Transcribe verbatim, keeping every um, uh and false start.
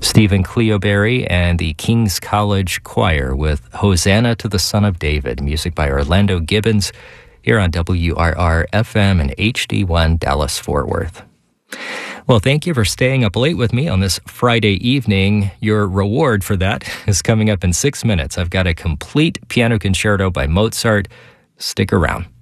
Stephen Cleoberry and the King's College Choir with Hosanna to the Son of David, music by Orlando Gibbons, here on W R R F M and H D one Dallas-Fort Worth. Well, thank you for staying up late with me on this Friday evening. Your reward for that is coming up in six minutes. I've got a complete piano concerto by Mozart. Stick around.